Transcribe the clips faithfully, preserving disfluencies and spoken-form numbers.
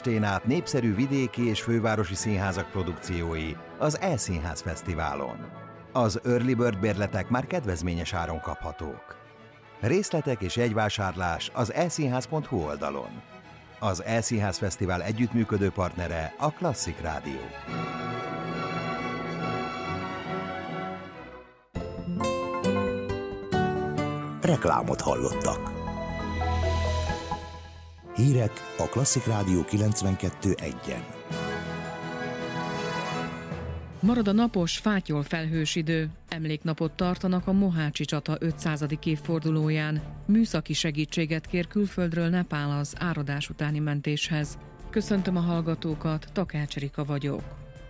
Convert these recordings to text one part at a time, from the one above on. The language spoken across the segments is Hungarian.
estén át népszerű vidéki és fővárosi színházak produkciói az E-Színház Fesztiválon. Az Early Bird bérletek már kedvezményes áron kaphatók. Részletek és jegyvásárlás az e színház pont hu oldalon. Az E-Színház Fesztivál együttműködő partnere a Klasszik Rádió. Reklámot hallottak. Hírek a Klasszik Rádió kilencvenkettő egyen. Marad a napos, fátyol felhős idő. Emléknapot tartanak a Mohácsi csata ötszázadik évfordulóján. Műszaki segítséget kér külföldről Nepál az áradás utáni mentéshez. Köszöntöm a hallgatókat, Takács Erika vagyok.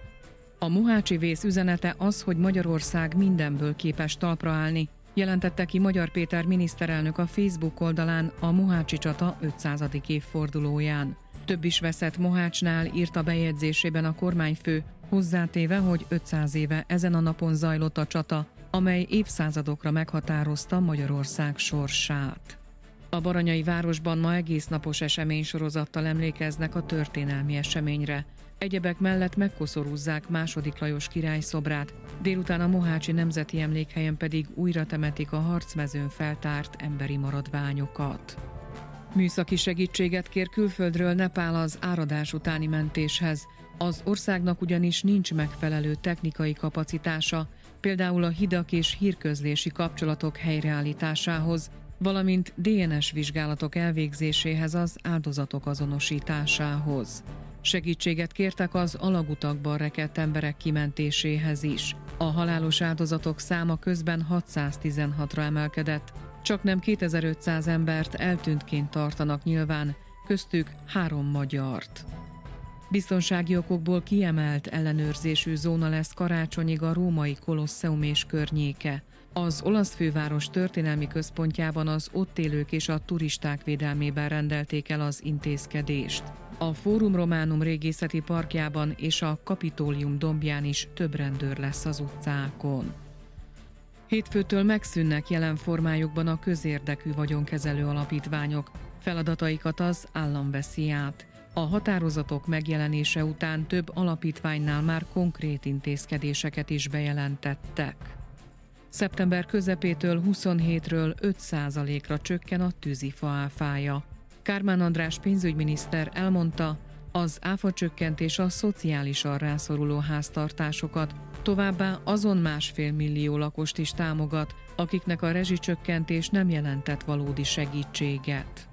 A Mohácsi vész üzenete az, hogy Magyarország mindenből képes talpra állni, jelentette ki Magyar Péter miniszterelnök a Facebook oldalán a Mohácsi csata ötszázadik évfordulóján. Több is veszett Mohácsnál, írta bejegyzésében a kormányfő, hozzátéve, hogy ötszáz éve ezen a napon zajlott a csata, amely évszázadokra meghatározta Magyarország sorsát. A Baranyai városban ma egész napos eseménysorozattal emlékeznek a történelmi eseményre. Egyebek mellett megkoszorúzzák második Lajos király szobrát, délután a Mohácsi Nemzeti Emlékhelyen pedig újra temetik a harcmezőn feltárt emberi maradványokat. Műszaki segítséget kér külföldről Nepál az áradás utáni mentéshez. Az országnak ugyanis nincs megfelelő technikai kapacitása, például a hidak és hírközlési kapcsolatok helyreállításához, valamint dé en es vizsgálatok elvégzéséhez, az áldozatok azonosításához. Segítséget kértek az alagutakban rekedt emberek kimentéséhez is. A halálos áldozatok száma közben hatszáztizenhatra emelkedett, csaknem kétezer-ötszáz embert eltűntként tartanak nyilván, köztük három magyart. Biztonsági okokból kiemelt ellenőrzésű zóna lesz karácsonyig a római Kolosseum és környéke. Az olasz főváros történelmi központjában az ott élők és a turisták védelmében rendelték el az intézkedést. A Fórum Románum régészeti parkjában és a Kapitólium dombján is több rendőr lesz az utcákon. Hétfőtől megszűnnek jelen formájukban a közérdekű vagyonkezelő alapítványok. Feladataikat az állam veszi át. A határozatok megjelenése után több alapítványnál már konkrét intézkedéseket is bejelentettek. Szeptember közepétől huszonhétről öt százalékra csökken a tűzifa áfája. Kármán András pénzügyminiszter elmondta, az áfacsökkentés a szociálisan rászoruló háztartásokat, továbbá azon másfél millió lakost is támogat, akiknek a rezsicsökkentés nem jelentett valódi segítséget.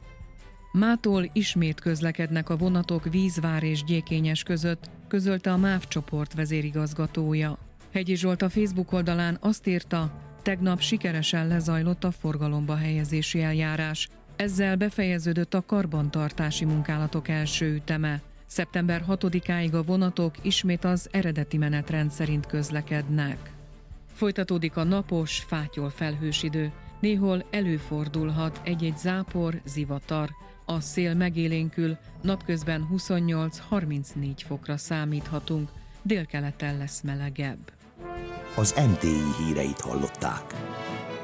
Mától ismét közlekednek a vonatok Vízvár és Gyékényes között, közölte a MÁV csoport vezérigazgatója. Hegyi Zsolt a Facebook oldalán azt írta, tegnap sikeresen lezajlott a forgalomba helyezési eljárás. Ezzel befejeződött a karbantartási munkálatok első üteme. szeptember hatodikáig a vonatok ismét az eredeti menetrend szerint közlekednek. Folytatódik a napos, fátyol felhős idő. Néhol előfordulhat egy-egy zápor, zivatar. A szél megélénkül, napközben huszonnyolc-harmincnégy fokra számíthatunk, délkeleten lesz melegebb. Az em té i híreit hallották.